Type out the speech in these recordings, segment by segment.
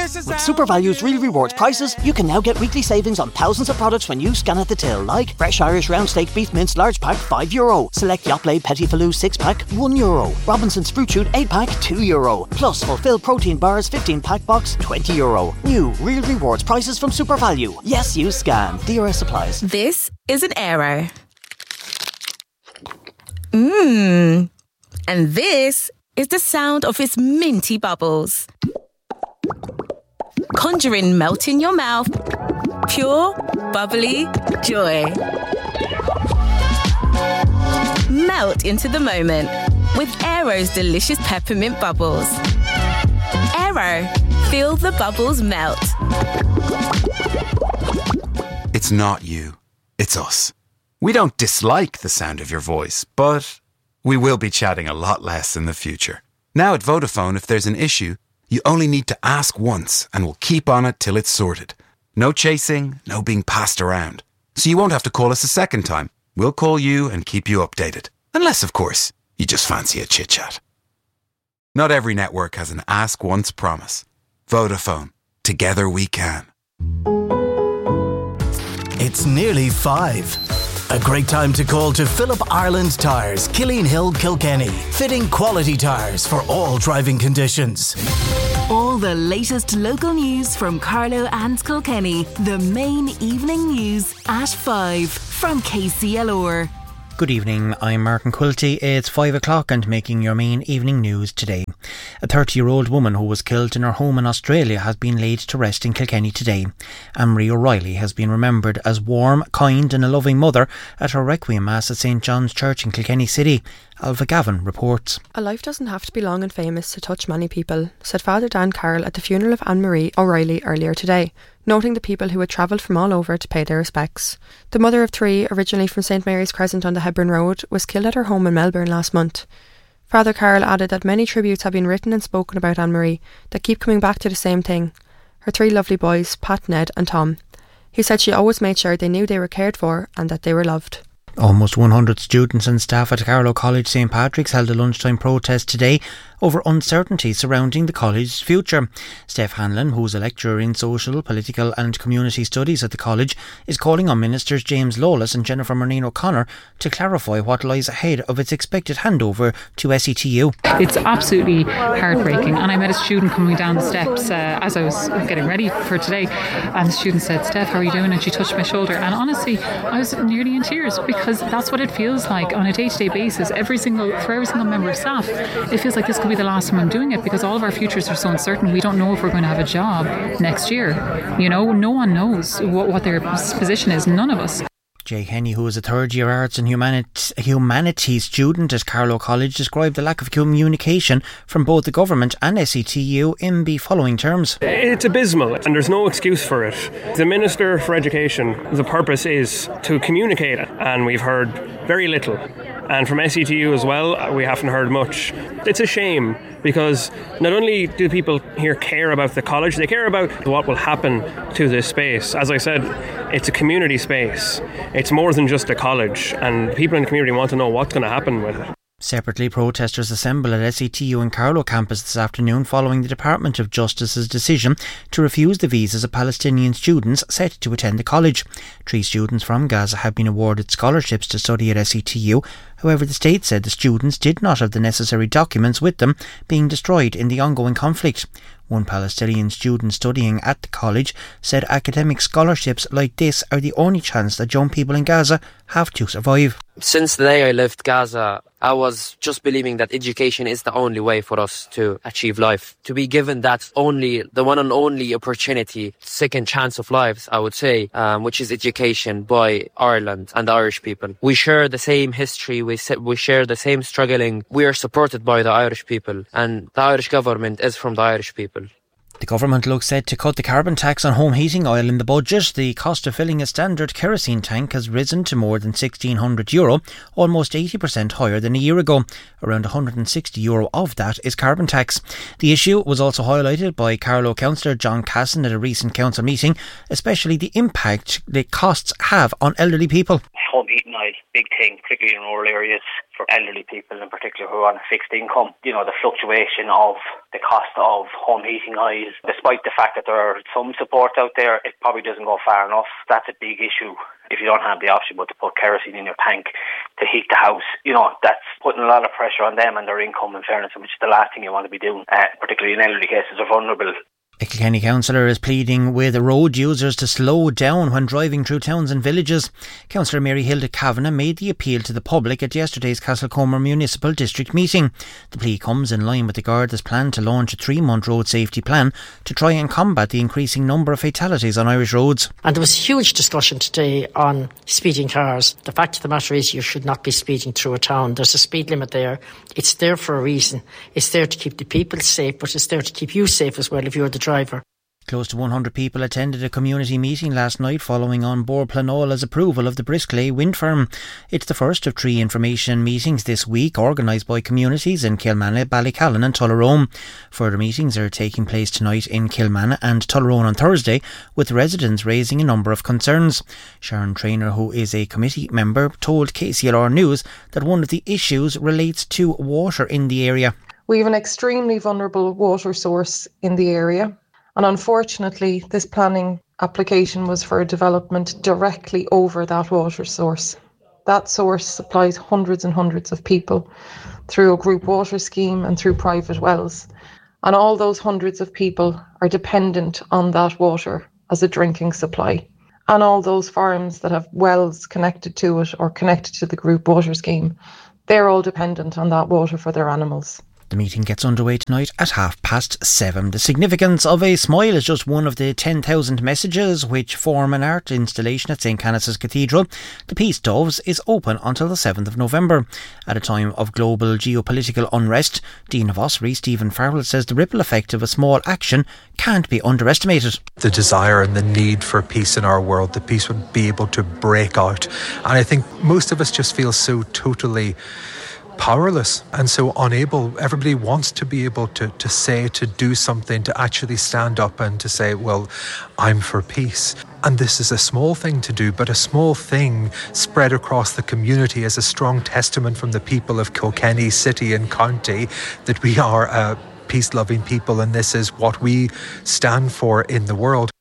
With SuperValue's Real Rewards prices, you can now get weekly savings on thousands of products when you scan at the till, like fresh Irish round steak beef mince large pack €5, select Yoplait Petit Falou 6 pack €1, Robinson's Fruit Shoot 8 pack €2, plus Fulfill Protein Bars 15 pack box €20. New Real Rewards prices from SuperValue. Yes, you scan. DRS supplies. This is an Aero. And this is the sound of its minty bubbles. Conjuring melt in your mouth. Pure, bubbly joy. Melt into the moment with Aero's delicious peppermint bubbles. Aero, feel the bubbles melt. It's not you, it's us. We don't dislike the sound of your voice, but we will be chatting a lot less in the future. Now at Vodafone, if there's an issue, you only need to ask once and we'll keep on it till it's sorted. No chasing, no being passed around. So you won't have to call us a second time. We'll call you and keep you updated. Unless, of course, you just fancy a chit-chat. Not every network has an ask once promise. Vodafone. Together we can. It's nearly 5. A great time to call to Philip Ireland Tyres, Killeen Hill, Kilkenny. Fitting quality tyres for all driving conditions. All the latest local news from Carlow and Kilkenny. The main evening news at 5 from KCLR. Good evening, I'm Martin Quilty. It's 5 o'clock and making your main evening news today. A 30-year-old woman who was killed in her home in Australia has been laid to rest in Kilkenny today. Anne-Marie O'Reilly has been remembered as warm, kind and a loving mother at her Requiem Mass at St John's Church in Kilkenny City. Alva Gavin reports. A life doesn't have to be long and famous to touch many people, said Father Dan Carroll at the funeral of Anne-Marie O'Reilly earlier today, noting the people who had travelled from all over to pay their respects. The mother of 3, originally from St Mary's Crescent on the Hebburn Road, was killed at her home in Melbourne last month. Father Carroll added that many tributes have been written and spoken about Anne-Marie that keep coming back to the same thing: her 3 lovely boys, Pat, Ned and Tom. He said she always made sure they knew they were cared for and that they were loved. Almost 100 students and staff at Carlow College St Patrick's held a lunchtime protest today over uncertainty surrounding the college's future. Steph Hanlon, who is a lecturer in social, political and community studies at the college, is calling on Ministers James Lawless and Jennifer Murnane O'Connor to clarify what lies ahead of its expected handover to SETU. It's absolutely heartbreaking, and I met a student coming down the steps as I was getting ready for today, and the student said, "Steph, how are you doing?" and she touched my shoulder, and honestly I was nearly in tears, because that's what it feels like on a day-to-day basis. For every single member of staff, it feels like this could be the last time I'm doing it, because all of our futures are so uncertain. We don't know if we're going to have a job next year. You know, no one knows what their position is, none of us. Jay Henny, who is a third-year arts and humanities student at Carlow College, described the lack of communication from both the government and SETU in the following terms. It's abysmal and there's no excuse for it. The Minister for Education, the purpose is to communicate, and we've heard very little. And from SETU as well, we haven't heard much. It's a shame, because not only do people here care about the college, they care about what will happen to this space. As I said, it's a community space. It's more than just a college, and people in the community want to know what's going to happen with it. Separately, protesters assembled at SETU and Carlow campus this afternoon following the Department of Justice's decision to refuse the visas of Palestinian students set to attend the college. 3 students from Gaza have been awarded scholarships to study at SETU. However, the state said the students did not have the necessary documents with them, being destroyed in the ongoing conflict. One Palestinian student studying at the college said academic scholarships like this are the only chance that young people in Gaza have to survive. Since the day I left Gaza, I was just believing that education is the only way for us to achieve life. To be given that only, the one and only opportunity, second chance of lives, I would say, which is education by Ireland and the Irish people. We share the same history, we share the same struggling. We are supported by the Irish people, and the Irish government is from the Irish people. The government looks set to cut the carbon tax on home heating oil in the budget. The cost of filling a standard kerosene tank has risen to more than €1,600, almost 80% higher than a year ago. Around €160 of that is carbon tax. The issue was also highlighted by Carlow councillor John Casson at a recent council meeting, especially the impact the costs have on elderly people. Home heating oil, big thing, particularly in rural areas. for elderly people in particular who are on a fixed income. You know, the fluctuation of the cost of home heating highs, despite the fact that there are some support out there, it probably doesn't go far enough. That's a big issue. If you don't have the option but to put kerosene in your tank to heat the house, you know, that's putting a lot of pressure on them and their income, in fairness, which is the last thing you want to be doing, particularly in elderly cases or vulnerable. A Kilkenny councillor is pleading with road users to slow down when driving through towns and villages. Councillor Mary Hilda Kavanagh made the appeal to the public at yesterday's Castlecomer Municipal District meeting. The plea comes in line with the Garda's plan to launch a 3-month road safety plan to try and combat the increasing number of fatalities on Irish roads. And there was huge discussion today on speeding cars. The fact of the matter is you should not be speeding through a town. There's a speed limit there. It's there for a reason. It's there to keep the people safe, but it's there to keep you safe as well if you're the driver. Close to 100 people attended a community meeting last night following on Bord Pleanála's approval of the Brisclay wind farm. It's the first of 3 information meetings this week organised by communities in Kilmanagh, Ballycallan and Tullaroan. Further meetings are taking place tonight in Kilmanagh and Tullaroan on Thursday, with residents raising a number of concerns. Sharon Traynor, who is a committee member, told KCLR News that one of the issues relates to water in the area. We have an extremely vulnerable water source in the area. And unfortunately, this planning application was for a development directly over that water source. That source supplies hundreds and hundreds of people through a group water scheme and through private wells. And all those hundreds of people are dependent on that water as a drinking supply. And all those farms that have wells connected to it or connected to the group water scheme, they're all dependent on that water for their animals. The meeting gets underway tonight at 7:30. The significance of a smile is just one of the 10,000 messages which form an art installation at St. Canice's Cathedral. The Peace Doves is open until the 7th of November. At a time of global geopolitical unrest, Dean of Ossory, Stephen Farrell, says the ripple effect of a small action can't be underestimated. The desire and the need for peace in our world, that peace would be able to break out. And I think most of us just feel so totally powerless and so unable. Everybody wants to be able to say, to do something, to actually stand up and to say, well, I'm for peace. And this is a small thing to do, but a small thing spread across the community is a strong testament from the people of Kilkenny City and County that we are a peace-loving people, and this is what we stand for in the world.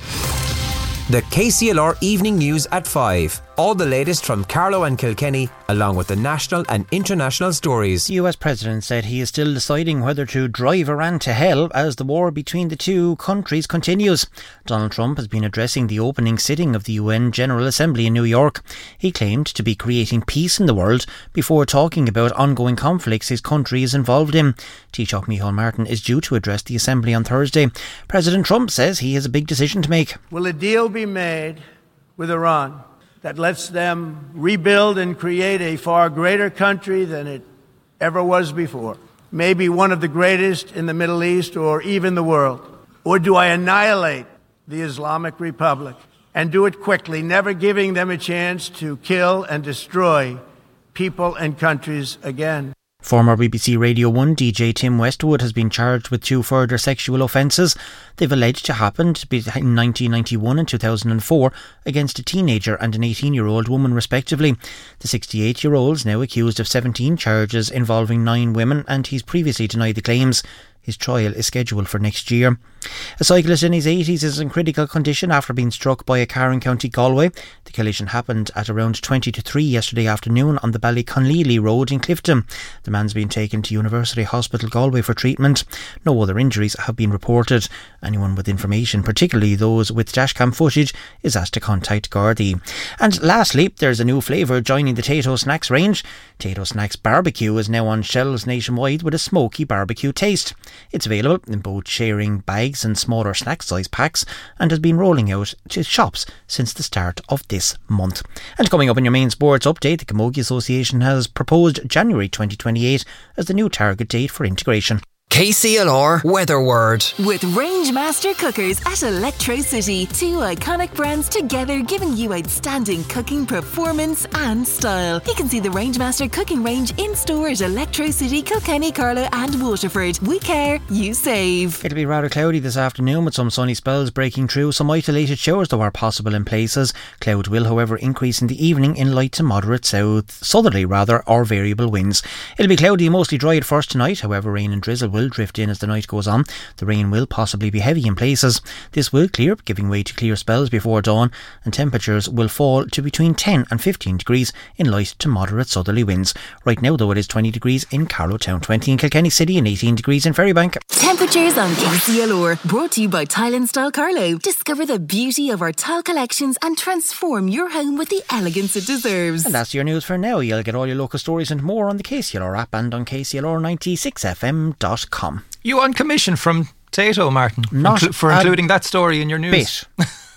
The KCLR Evening News at 5. All the latest from Carlow and Kilkenny, along with the national and international stories. The US President said he is still deciding whether to drive Iran to hell as the war between the two countries continues. Donald Trump has been addressing the opening sitting of the UN General Assembly in New York. He claimed to be creating peace in the world before talking about ongoing conflicts his country is involved in. Taoiseach Micheál Martin is due to address the Assembly on Thursday. President Trump says he has a big decision to make. Will a deal be made with Iran that lets them rebuild and create a far greater country than it ever was before? Maybe one of the greatest in the Middle East or even the world. Or do I annihilate the Islamic Republic and do it quickly, never giving them a chance to kill and destroy people and countries again? Former BBC Radio 1 DJ Tim Westwood has been charged with 2 further sexual offences. They've alleged to happen between 1991 and 2004 against a teenager and an 18-year-old woman respectively. The 68-year-old is now accused of 17 charges involving 9 women, and he's previously denied the claims. His trial is scheduled for next year. A cyclist in his 80s is in critical condition after being struck by a car in County Galway. The collision happened at around 20 to 3 yesterday afternoon on the Ballyconleely Road in Clifton. The man's been taken to University Hospital Galway for treatment. No other injuries have been reported. Anyone with information, particularly those with dashcam footage, is asked to contact Gardaí. And lastly, there's a new flavour joining the Tayto Snacks range. Tayto Snacks Barbecue is now on shelves nationwide with a smoky barbecue taste. It's available in both sharing bags and smaller snack size packs and has been rolling out to shops since the start of this month. And coming up in your main sports update, the Camogie Association has proposed January 2028 as the new target date for integration. KCLR Weather Word. With Rangemaster Cookers at Electro City. 2 iconic brands together giving you outstanding cooking performance and style. You can see the Rangemaster cooking range in store at Electro City, Kilkenny, Carlow and Waterford. We care, you save. It'll be rather cloudy this afternoon with some sunny spells breaking through. Some isolated showers though are possible in places. Cloud will however increase in the evening in light to moderate southerly or variable winds. It'll be cloudy and mostly dry at first tonight. However, rain and drizzle will drift in as the night goes on. The rain will possibly be heavy in places. This will clear, giving way to clear spells before dawn, and temperatures will fall to between 10 and 15 degrees in light to moderate southerly winds. Right now though it is 20 degrees in Carlow Town, 20 in Kilkenny City and 18 degrees in Ferrybank. Temperatures on KCLR, brought to you by Tile and Style Carlow. Discover the beauty of our tile collections and transform your home with the elegance it deserves. And that's your news for now. You'll get all your local stories and more on the KCLR app and on KCLR96fm.com. You on commission from Tato, Martin, for including that story in your news?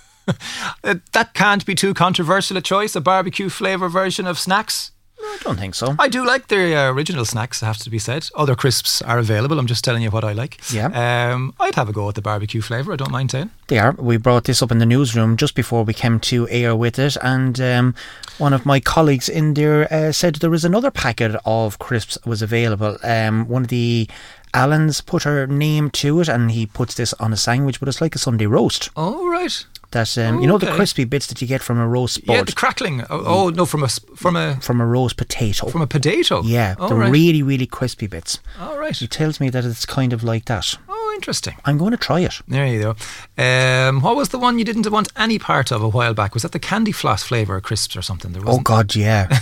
That can't be too controversial a choice, a barbecue flavour version of snacks? No, I don't think so. I do like the original snacks, have to be said. Other crisps are available. I'm just telling you what I like. Yeah. I'd have a go at the barbecue flavour. I don't mind saying. They are. We brought this up in the newsroom just before we came to air with it, and one of my colleagues in there said there was another packet of crisps was available. One of the Allen's put her name to it, and he puts this on a sandwich, but it's like a Sunday roast. Oh, right. That you know, the crispy bits that you get from a roast spud. Yeah, the crackling. Oh no, from a roast potato. From a potato. Yeah, the really, really crispy bits. All right. He tells me that it's kind of like that. Oh, interesting. I'm going to try it. There you go. What was the one you didn't want any part of a while back? Was that the candy floss flavour crisps or something? There wasn't. Oh God, yeah.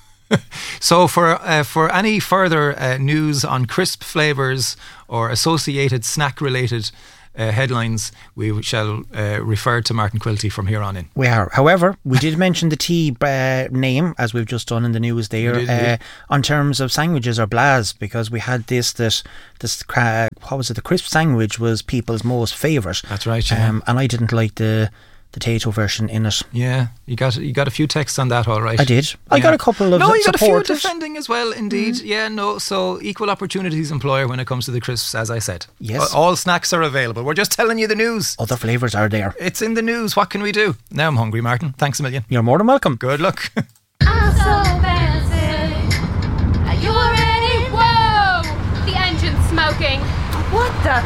So for any further news on crisp flavours or associated snack related headlines, we shall refer to Martin Quilty from here on in. We are. However, we did mention the tea name, as we've just done in the news there, on terms of sandwiches or blaz, because we had what was it? The crisp sandwich was people's most favourite. That's right. Yeah. And I didn't like the Tato version in it. Yeah, you got a few texts on that, all right. I did. I got a couple of you got a few defending as well, indeed. Yeah, no, so equal opportunities employer when it comes to the crisps, as I said. Yes. All snacks are available. We're just telling you the news. Other flavours are there. It's in the news. What can we do? Now I'm hungry, Martin. Thanks a million. You're more than welcome. Good luck. I'm so fancy. Are you ready? Whoa! The engine's smoking. What the?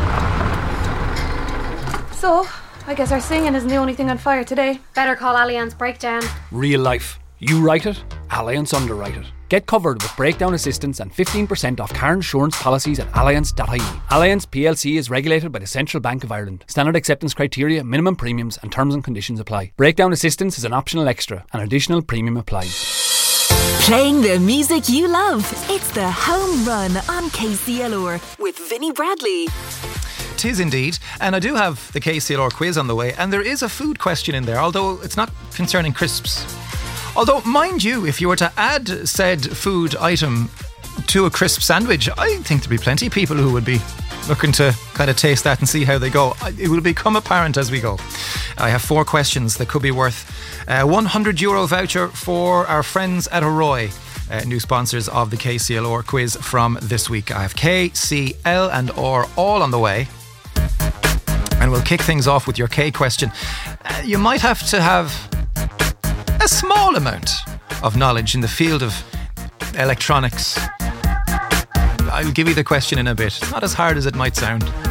So, I guess our singing isn't the only thing on fire today. Better call Allianz Breakdown. Real life. You write it, Allianz underwrite it. Get covered with breakdown assistance and 15% off car insurance policies at allianz.ie. Allianz PLC is regulated by the Central Bank of Ireland. Standard acceptance criteria, minimum premiums and terms and conditions apply. Breakdown assistance is an optional extra. An additional premium applies. Playing the music you love. It's the Home Run on KCLR with Vinnie Bradley. Tis indeed, and I do have the KCLR quiz on the way, and there is a food question in there, although it's not concerning crisps. Although, mind you, if you were to add said food item to a crisp sandwich, I think there'd be plenty of people who would be looking to kind of taste that and see how they go. It will become apparent as we go. I have 4 questions that could be worth a €100 voucher for our friends at Arroy. New sponsors of the KCLR quiz from this week. I have K, C, L and R all on the way. And we'll kick things off with your K question. You might have to have a small amount of knowledge in the field of electronics. I'll give you the question in a bit. It's not as hard as it might sound.